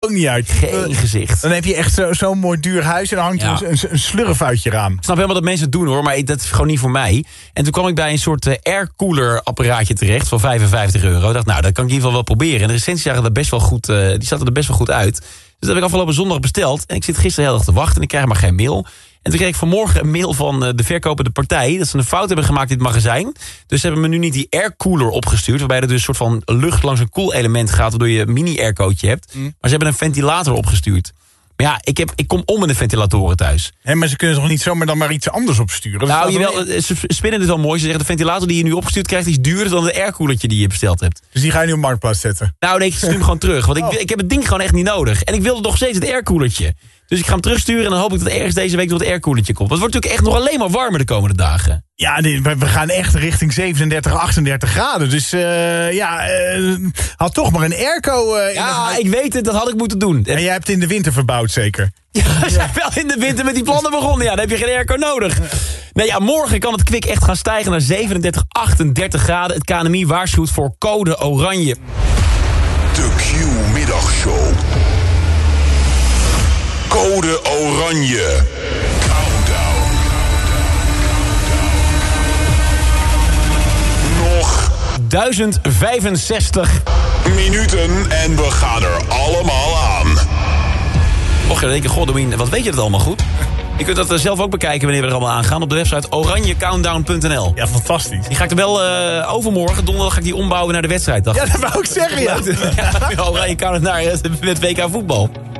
ook niet uit. Geen gezicht. Dan heb je echt zo'n mooi duur huis en dan hangt er een slurf uit je raam. Ik snap helemaal dat mensen het doen hoor, maar dat is gewoon niet voor mij. En toen kwam ik bij een soort aircooler apparaatje terecht van €55. Ik dacht, nou, dat kan ik in ieder geval wel proberen. En de recensies zagen er best wel goed, die zaten er best wel goed uit. Dus dat heb ik afgelopen zondag besteld. En ik zit gisteren heel erg te wachten en ik krijg maar geen mail. En toen kreeg ik vanmorgen een mail van de verkopende partij... dat ze een fout hebben gemaakt in het magazijn. Dus ze hebben me nu niet die aircooler opgestuurd... waarbij er dus een soort van lucht langs een koelelement gaat... waardoor je een mini-aircootje hebt. Maar ze hebben een ventilator opgestuurd. Maar ja, ik kom om met de ventilatoren thuis. Hé, maar ze kunnen toch niet zomaar dan maar iets anders opsturen? Nou, ze spinnen dus al mooi. Ze zeggen, de ventilator die je nu opgestuurd krijgt... is duurder dan de aircoolertje die je besteld hebt. Dus die ga je nu op Marktplaats zetten? Nou, nee, ik stuur hem gewoon terug. Want ik heb het ding gewoon echt niet nodig. En ik wilde nog steeds het aircoolertje. Dus ik ga hem terugsturen en dan hoop ik dat ergens deze week nog het aircoolertje komt. Want het wordt natuurlijk echt nog alleen maar warmer de komende dagen. Ja, we gaan echt richting 37, 38 graden. Dus had toch maar een airco. Ik weet het, dat had ik moeten doen. En jij hebt in de winter verbouwd zeker? Ja, we zijn wel in de winter met die plannen begonnen. Ja, dan heb je geen airco nodig. Nee, ja, morgen kan het kwik echt gaan stijgen naar 37, 38 graden. Het KNMI waarschuwt voor code oranje. De Q-middagshow. Code oranje. Countdown. Nog 1065 minuten en we gaan er allemaal aan. Mocht je denken, god Domien, wat weet je dat allemaal goed? Je kunt dat zelf ook bekijken wanneer we er allemaal aangaan... op de website oranjecountdown.nl. Ja, fantastisch. Die ga ik er wel overmorgen, donderdag ga ik die ombouwen naar de wedstrijd. Ja, dat wou ik zeggen, ja. Oranje Countdown met WK voetbal.